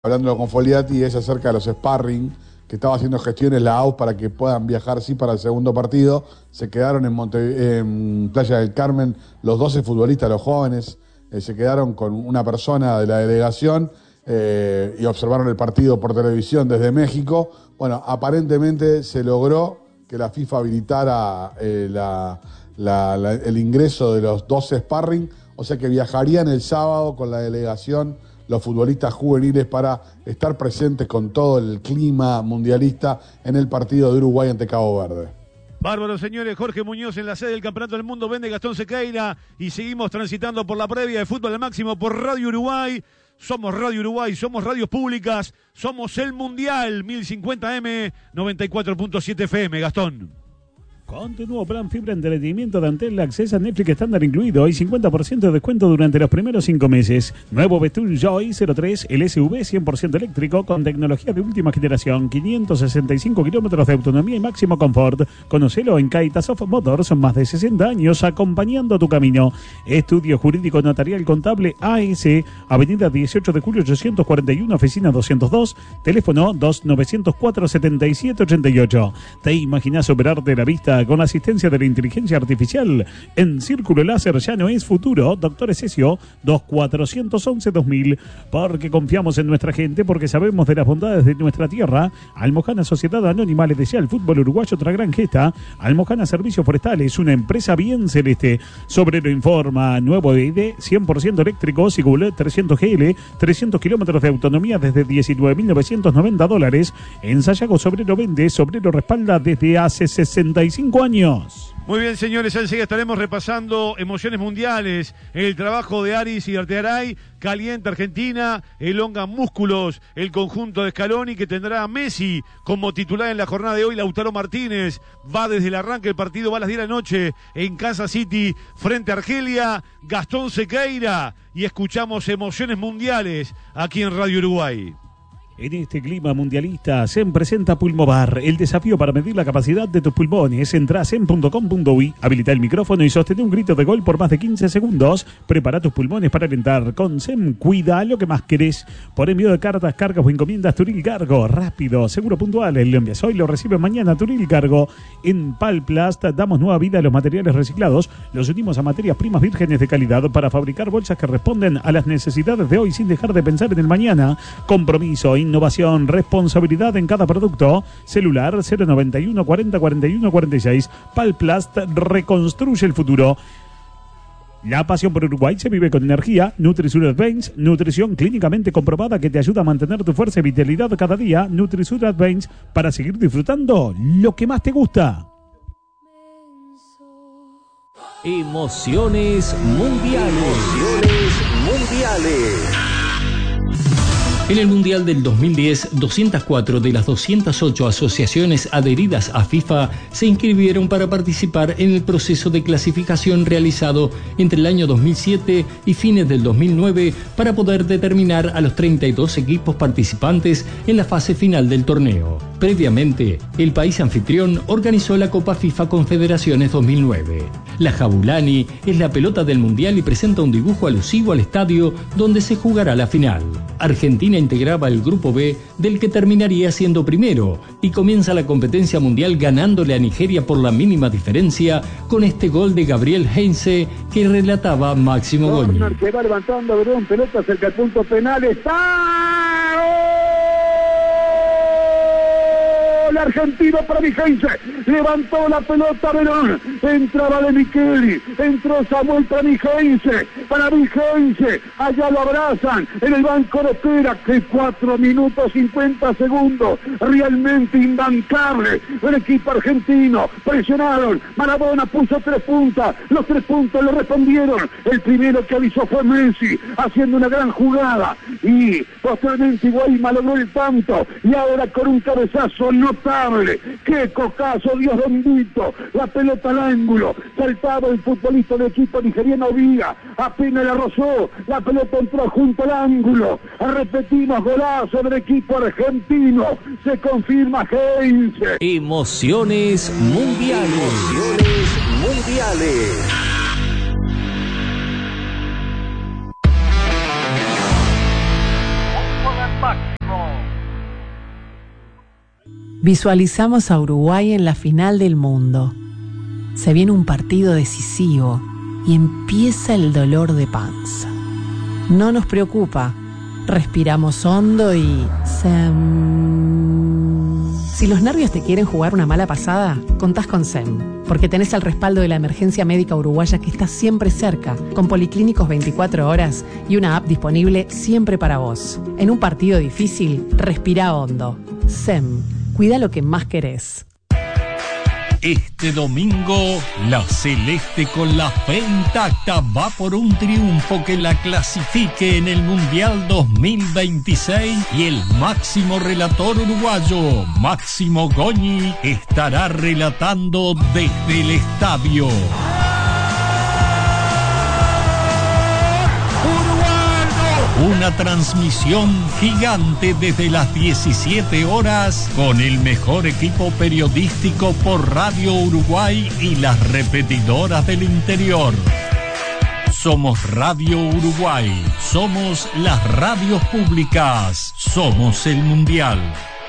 Hablándolo con Foliati, es acerca de los sparring, que estaba haciendo gestiones la AUF para que puedan viajar sí para el segundo partido. Se quedaron en Playa del Carmen los 12 futbolistas, los jóvenes, se quedaron con una persona de la delegación y observaron el partido por televisión desde México. Bueno, aparentemente se logró que la FIFA habilitara el ingreso de los 12 sparring, o sea que viajarían el sábado con la delegación los futbolistas juveniles para estar presentes con todo el clima mundialista en el partido de Uruguay ante Cabo Verde. Bárbaro, señores. Jorge Muñoz en la sede del Campeonato del Mundo, vende Gastón Sequeira y seguimos transitando por la previa de Fútbol al Máximo por Radio Uruguay. Somos Radio Uruguay, somos radios públicas, somos el Mundial 1050M, 94.7 FM, Gastón. Con tu nuevo plan fibra entretenimiento de Antel, acceso a Netflix estándar incluido y 50% de descuento durante los primeros 5 meses. Nuevo Bestun Joy 03 LSV 100% eléctrico con tecnología de última generación, 565 kilómetros de autonomía y máximo confort. Conocelo en Caitasoft Motors, son más de 60 años acompañando tu camino. Estudio Jurídico Notarial Contable AS, Avenida 18 de Julio 841, oficina 202, teléfono 2904-7788. ¿Te imaginas operarte la vista con la asistencia de la inteligencia artificial? En Círculo Láser ya no es futuro. Doctor Esesio 2411-2000. Porque confiamos en nuestra gente, porque sabemos de las bondades de nuestra tierra. Almojana Sociedad Anónima le desea al fútbol uruguayo otra gran gesta. Almojana Servicios Forestales, una empresa bien celeste. Sobrero informa, nuevo ID 100% eléctrico, Sigul 300 GL, 300 kilómetros de autonomía desde $19.990. En Sayago Sobrero vende, Sobrero respalda desde hace 65 años. Muy bien, señores, enseguida estaremos repasando emociones mundiales, el trabajo de Aris y Artearay, calienta Argentina, elonga músculos, el conjunto de Scaloni que tendrá a Messi como titular en la jornada de hoy. Lautaro Martínez va desde el arranque, el partido va a las 10 de la noche en Kansas City frente a Argelia. Gastón Sequeira, y escuchamos emociones mundiales aquí en Radio Uruguay. En este clima mundialista se presenta Pulmovar, el desafío para medir la capacidad de tus pulmones. Entrá a zen.com.uy, habilita el micrófono y sostén un grito de gol por más de 15 segundos. Prepara tus pulmones para alentar. Con Zen, cuida lo que más querés. Por envío de cartas, cargas o encomiendas, Turil Cargo. Rápido, seguro, puntual. Lo envías hoy, lo recibes mañana. Turil Cargo. En Palplast damos nueva vida a los materiales reciclados. Los unimos a materias primas vírgenes de calidad para fabricar bolsas que responden a las necesidades de hoy sin dejar de pensar en el mañana. Compromiso, innovación, responsabilidad en cada producto. Celular 091 40 41 46. Palplast reconstruye el futuro. La pasión por Uruguay se vive con energía. Nutrisur Advance, nutrición clínicamente comprobada que te ayuda a mantener tu fuerza y vitalidad cada día. Nutrisur Advance, para seguir disfrutando lo que más te gusta. Emociones mundiales. Emociones mundiales. En el Mundial del 2010, 204 de las 208 asociaciones adheridas a FIFA se inscribieron para participar en el proceso de clasificación realizado entre el año 2007 y fines del 2009 para poder determinar a los 32 equipos participantes en la fase final del torneo. Previamente, el país anfitrión organizó la Copa FIFA Confederaciones 2009. La Jabulani es la pelota del Mundial y presenta un dibujo alusivo al estadio donde se jugará la final. Argentina integraba el grupo B, del que terminaría siendo primero, y comienza la competencia mundial ganándole a Nigeria por la mínima diferencia con este gol de Gabriel Heinze que relataba Máximo Goñi. Que va levantando Verón, pelota cerca al punto penal, está el argentino para Heinze, levantó la pelota Verón, entraba de Micheli, entró Samuel para Heinze, allá lo abrazan en el banco de espera, que 4 minutos 50 segundos, realmente imbancable el equipo argentino, presionaron, Maradona puso 3 puntas, los 3 puntos le respondieron, el primero que avisó fue Messi, haciendo una gran jugada, y posteriormente Guayma logró el tanto, y ahora con un cabezazo notable, qué cocazo, Dios bendito, la pelota al ángulo, saltado el futbolista del equipo nigeriano Villa, apenas la rozó, la pelota entró junto al ángulo, repetimos, golazo del equipo argentino, se confirma Heinze. Emociones mundiales. Emociones mundiales. Visualizamos a Uruguay en la final del mundo. Se viene un partido decisivo y empieza el dolor de panza. No nos preocupa. Respiramos hondo y... Si los nervios te quieren jugar una mala pasada, contás con SEM, porque tenés el respaldo de la emergencia médica uruguaya que está siempre cerca, con policlínicos 24 horas y una app disponible siempre para vos. En un partido difícil, respira hondo. SEM, cuida lo que más querés. Este domingo, la Celeste con la fe intacta va por un triunfo que la clasifique en el Mundial 2026 y el máximo relator uruguayo, Máximo Goñi, estará relatando desde el estadio. Una transmisión gigante desde las 17 horas con el mejor equipo periodístico por Radio Uruguay y las repetidoras del interior. Somos Radio Uruguay, somos las radios públicas, somos el Mundial.